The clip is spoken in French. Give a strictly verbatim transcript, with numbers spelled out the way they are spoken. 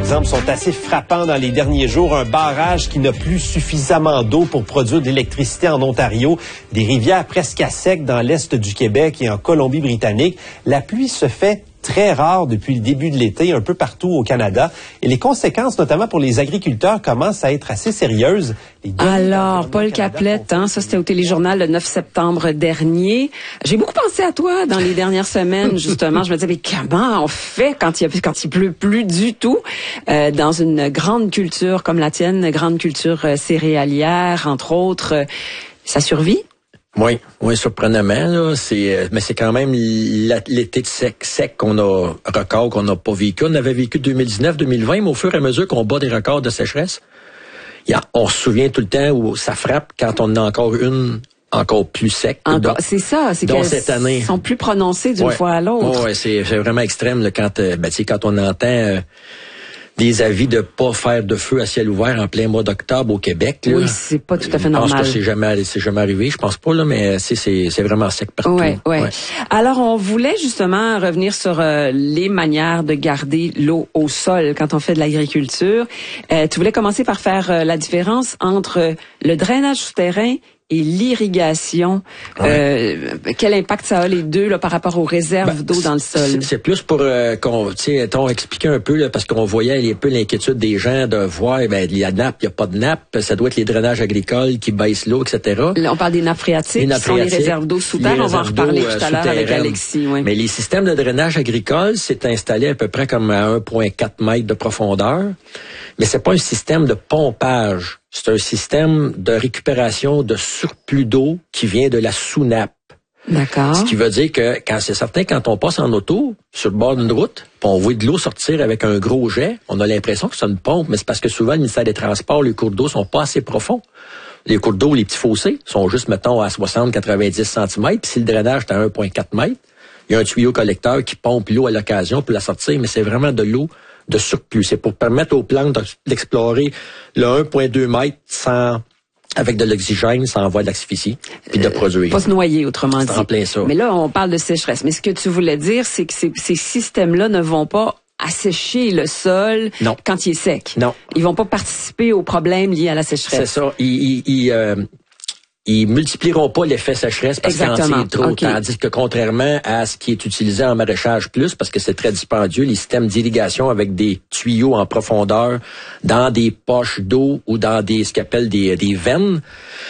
exemples sont assez frappants dans les derniers jours. Un barrage qui n'a plus suffisamment d'eau pour produire de l'électricité en Ontario. Des rivières presque à sec dans l'est du Québec et en Colombie-Britannique. La pluie se fait très rare depuis le début de l'été, un peu partout au Canada. Et les conséquences, notamment pour les agriculteurs, commencent à être assez sérieuses. Alors, Paul Caplette, hein, ça c'était au Téléjournal le neuf septembre dernier. J'ai beaucoup pensé à toi dans les dernières semaines, justement. Je me disais, mais comment on fait quand il, y a, quand il pleut plus du tout euh, dans une grande culture comme la tienne, grande culture euh, céréalière, entre autres, euh, ça survit? Oui, oui, surprenamment, là, c'est, mais c'est quand même l'été de sec, sec qu'on a, record qu'on n'a pas vécu. On avait vécu deux mille dix-neuf, deux mille vingt, mais au fur et à mesure qu'on bat des records de sécheresse, y a, on se souvient tout le temps où ça frappe quand on a encore une encore plus sec. Encore, c'est ça, c'est qu'elles cette année. sont plus prononcées d'une ouais. fois à l'autre. Oui, ouais, c'est, c'est vraiment extrême là, quand, euh, ben, tu sais, quand on entend euh, des avis de pas faire de feu à ciel ouvert en plein mois d'octobre au Québec. Là. Oui, c'est pas tout à fait normal. Je pense que c'est jamais, c'est jamais arrivé. Je pense pas, là, mais c'est, c'est, c'est vraiment sec partout. Ouais, ouais. ouais. Alors, on voulait justement revenir sur euh, les manières de garder l'eau au sol quand on fait de l'agriculture. Euh, tu voulais commencer par faire euh, la différence entre le drainage souterrain et l'irrigation. Ouais. Euh, quel impact ça a les deux là, par rapport aux réserves ben, d'eau dans le sol? C'est, c'est plus pour euh, qu'on, tu sais, on expliquer un peu là, parce qu'on voyait un peu l'inquiétude des gens de voir, ben il y a nappe, il y a pas de nappe, ça doit être les drainages agricoles qui baissent l'eau, et cetera. Là, on parle des nappes phréatiques, les nappes qui sont les réserves d'eau sous terre. On va en reparler tout à l'heure avec Alexis. Oui. Mais les systèmes de drainage agricole, c'est installé à peu près comme à un virgule quatre mètres de profondeur, mais c'est pas un système de pompage. C'est un système de récupération de surplus d'eau qui vient de la sous-nappe. D'accord. Ce qui veut dire que quand c'est certain, quand on passe en auto sur le bord d'une route, puis on voit de l'eau sortir avec un gros jet, on a l'impression que c'est une pompe, mais c'est parce que souvent le ministère des Transports, les cours d'eau sont pas assez profonds. Les cours d'eau, les petits fossés, sont juste, mettons, à soixante à quatre-vingt-dix centimètres, puis si le drainage est à un virgule quatre mètres, il y a un tuyau collecteur qui pompe l'eau à l'occasion pour la sortir, mais c'est vraiment de l'eau de surplus. C'est pour permettre aux plantes d'explorer le un virgule deux mètres sans, avec de l'oxygène, sans avoir de l'asphyxie, puis de produire. Pas se noyer, autrement dit. C'est en plein ça. Mais là, on parle de sécheresse. Mais ce que tu voulais dire, c'est que ces, ces systèmes-là ne vont pas assécher le sol non. quand il est sec. Non. Ils vont pas participer aux problèmes liés à la sécheresse. C'est ça. Ils, ils, ils, euh, ils multiplieront pas l'effet sécheresse parce qu'il en tient trop. Okay. Tandis que contrairement à ce qui est utilisé en maraîchage plus, parce que c'est très dispendieux, les systèmes d'irrigation avec des tuyaux en profondeur dans des poches d'eau ou dans des ce qu'on appelle des, des veines,